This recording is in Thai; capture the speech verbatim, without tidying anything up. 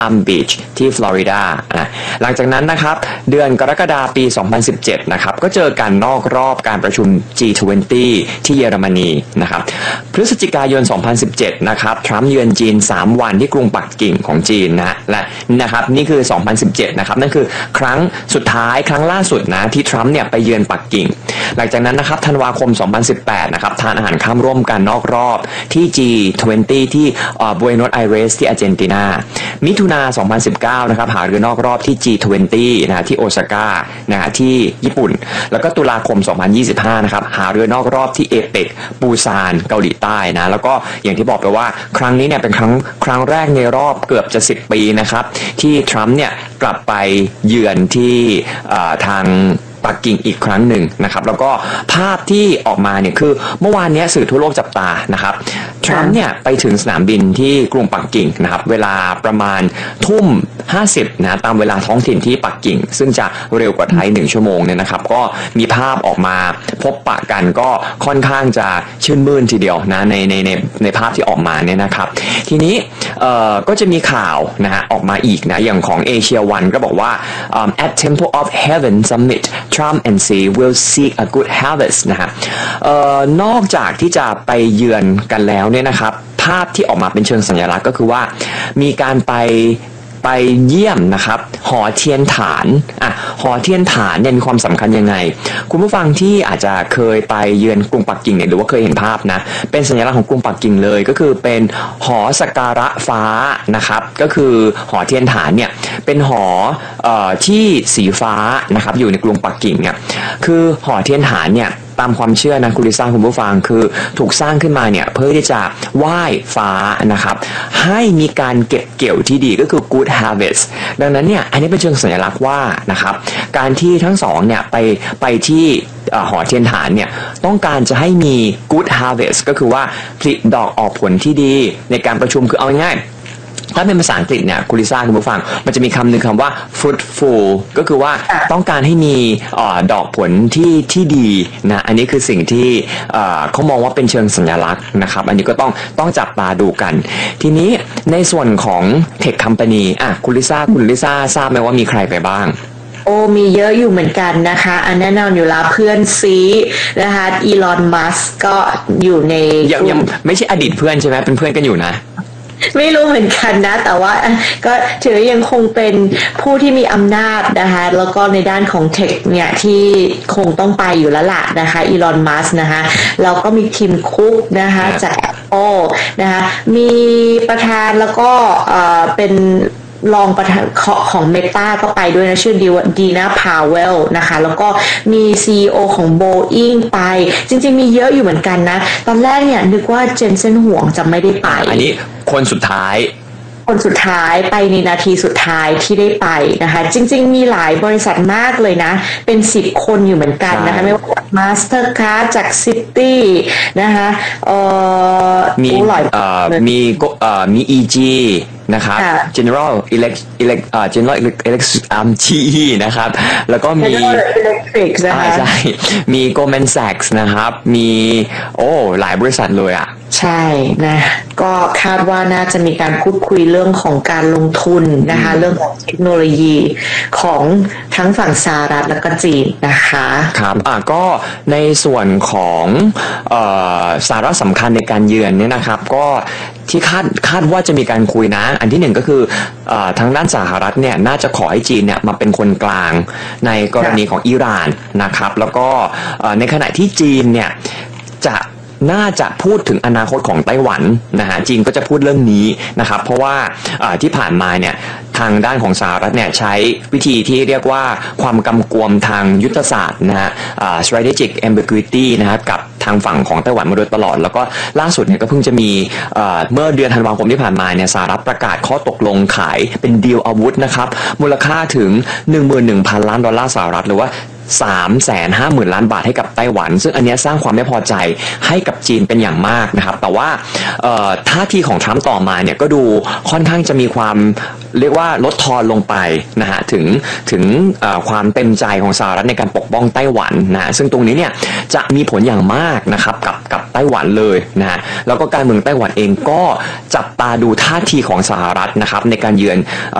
อัมบีชที่ฟลอริดาอ่ะหลังจากนั้นนะครับเดือนกรกฎาคมปี สองพันสิบเจ็ด นะครับก็เจอกันนอกรอบการประชุม จี ทเวนตี้ ที่เยอรมนีนะครับพฤศจิกายน สองพันสิบเจ็ด นะครับทรัมป์เยือนจีน สาม วันที่กรุงปักกิ่งของจีนนะและนะครับนี่คือ สองพันสิบเจ็ด นะครับนั่นคือครั้งสุดท้ายครั้งล่าสุดนะที่ทรัมป์เนี่ยไปเยือนปักกิ่งหลังจากนั้นนะครับธันวาคม สองพันสิบแปด นะครับทานอาหารค่ำร่วมกันนอกรอบที่ จี ทเวนตี้ ที่บัวโนสไอเรสที่อาร์เจนตินามิถุนา สองพันสิบเก้า นะครับหารือนอกรอบที่ จี ทเวนตี้ นะที่โอซาก้านะฮะที่ญี่ปุ่นแล้วก็ตุลาคม สองพันยี่สิบห้า นะครับหารือนอกรอบที่เอเปกปูซานเกาหลีใต้นะแล้วก็อย่างที่บอกไปว่าครั้งนี้เนี่ยเป็นครั้งครั้งแรกในรอบเกือบจะสิบปีนะครับที่ทรัมป์เนี่ยกลับไปเยือนที่ทางปักกิ่งอีกครั้งหนึ่งนะครับแล้วก็ภาพที่ออกมาเนี่ยคือเมื่อวานนี้สื่อทั่วโลกจับตานะครับทรัมป์เนี่ยไปถึงสนามบินที่กรุงปักกิ่งนะครับเวลาประมาณทุ่มห้าสิบนะตามเวลาท้องถิ่นที่ปักกิ่งซึ่งจะเร็วกว่าไทยหนึ่งชั่วโมงเนี่ยนะครับก็มีภาพออกมาพบปะกันก็ค่อนข้างจะชื่นมื่นทีเดียวนะในในในในภาพที่ออกมาเนี่ยนะครับทีนี้เอ่อก็จะมีข่าวนะฮะออกมาอีกนะอย่างของเอเชียวันก็บอกว่า um, at Temple of Heaven Summit Trump and Xi will seek a good harvest นะฮะเอ่อนอกจากที่จะไปเยือนกันแล้วเนี่ยนะครับภาพที่ออกมาเป็นเชิงสัญลักษณ์ก็คือว่ามีการไปไปเยี่ยมนะครับหอเทียนฐานอ่ะหอเทียนฐานเนี่ยมีความสำคัญยังไงคุณผู้ฟังที่อาจจะเคยไปเยือนกรุงปักกิ่งเนี่ยหรือว่าเคยเห็นภาพนะเป็นสัญลักษณ์ของกรุงปักกิ่งเลยก็คือเป็นหอสักการะฟ้านะครับก็คือหอเทียนฐานเนี่ยเป็นหอเอ่อที่สีฟ้านะครับอยู่ในกรุงปักกิ่งเนี่ยคือหอเทียนฐานเนี่ยตามความเชื่อนะคุณลิซ่าคุณผู้ฟังคือถูกสร้างขึ้นมาเนี่ยเพื่อที่จะไหว้ฟ้านะครับให้มีการเก็บเกี่ยวที่ดีก็คือ good harvest ดังนั้นเนี่ยอันนี้เป็นเชิงสัญลักษณ์ว่านะครับการที่ทั้งสองเนี่ยไปไปที่หอเทียนฐานเนี่ยต้องการจะให้มี good harvest ก็คือว่าผลิดอกออกผลที่ดีในการประชุมคือเอาง่ายถ้าเป็นภาษาอังกฤษเนี่ยคุณลิซ่าคุณผู้ฟังมันจะมีคำหนึ่งคำว่า fruitful ก็คือว่าต้องการให้มีดอกผลที่ที่ดีนะอันนี้คือสิ่งที่เขามองว่าเป็นเชิงสัญลักษณ์นะครับอันนี้ก็ต้องต้องจับตาดูกันทีนี้ในส่วนของ Tech Company อ่ะคุณลิซ่าคุณลิซ่าทราบไหมว่ามีใครไปบ้างโอ้มีเยอะอยู่เหมือนกันนะคะอันแน่นอนอยู่แล้วเพื่อนซีนะคะอีลอนมัสก์ก็อยู่ในยังยังไม่ใช่อดีตเพื่อนใช่ไหมเป็นเพื่อนกันอยู่นะไม่รู้เหมือนกันนะแต่ว่าก็ถือยังคงเป็นผู้ที่มีอำนาจนะคะแล้วก็ในด้านของเทคเนี่ยที่คงต้องไปอยู่แล้วล่ะนะคะอีลอนมัสก์นะคะแล้วก็มีทีมคุกนะคะจาก Apple นะคะมีประธานแล้วก็เอ่อเป็นรองประธานของ Meta ก็ไปด้วยนะชื่อดีน่าพาวเวลนะคะแล้วก็มี ซี อี โอ ของ Boeing ไปจริงๆมีเยอะอยู่เหมือนกันนะตอนแรกเนี่ยนึกว่าเจนเซนห่วงจะไม่ได้ไปอันนี้คนสุดท้ายคนสุดท้ายไปในนาทีสุดท้ายที่ได้ไปนะคะจริงๆมีหลายบริษัทมากเลยนะเป็นสิบคนอยู่เหมือนกันนะคะไม่ว่าจาก Mastercard จาก Citi นะคะเอ่อมีเอ่อมีเอ่อมี อี จี นะครับ General Elect Elect เอ่อ General Elect อ่า จี อี นะครับแล้วก็มี Electric นะคะใช่มี Goldman Sachs นะครับมีโอ้หลายบริษัทเลยอ่ะใช่นะก็คาดว่าน่าจะมีการพูดคุยเรื่องของการลงทุนนะคะเรื่องของเทคโนโลยีของทั้งฝั่งสหรัฐและก็จีนนะคะครับอ่ะก็ในส่วนของเอ่อสาระสำคัญในการเยือนเนี่ยนะครับก็ที่คาดคาดว่าจะมีการคุยนะอันที่หนึ่งก็คือเอ่อทางด้านสหรัฐเนี่ยน่าจะขอให้จีนเนี่ยมาเป็นคนกลางในกรณีของอิหร่านนะครับแล้วก็ในขณะที่จีนเนี่ยจะน่าจะพูดถึงอนาคตของไต้หวันนะฮะจีนก็จะพูดเรื่องนี้นะครับเพราะว่าที่ผ่านมาเนี่ยทางด้านของสหรัฐเนี่ยใช้วิธีที่เรียกว่าความกำกวมทางยุทธศาสตร์นะฮะ strategic ambiguity นะฮะกับทางฝั่งของไต้หวันมาโดยตลอดแล้วก็ล่าสุดเนี่ยก็เพิ่งจะมีเมื่อเดือนธันวาคมที่ผ่านมาเนี่ยสหรัฐประกาศข้อตกลงขายเป็นดีลอาวุธนะครับมูลค่าถึง หนึ่งหมื่นหนึ่งพัน ล้านดอลลาร์สหรัฐหรือว่าสามแสนห้าหมื่นล้านบาทให้กับไต้หวันซึ่งอันนี้สร้างความไม่พอใจให้กับจีนเป็นอย่างมากนะครับแต่ว่าท่าทีของทรัมป์ต่อมาเนี่ยก็ดูค่อนข้างจะมีความเรียกว่าลดทอนลงไปนะฮะถึงถึงความเต็มใจของสหรัฐในการปกป้องไต้หวันนะซึ่งตรงนี้เนี่ยจะมีผลอย่างมากนะครับกับกับไต้หวันเลยนะฮะแล้วก็การเมืองไต้หวันเองก็จับตาดูท่าทีของสหรัฐนะครับในการเยือน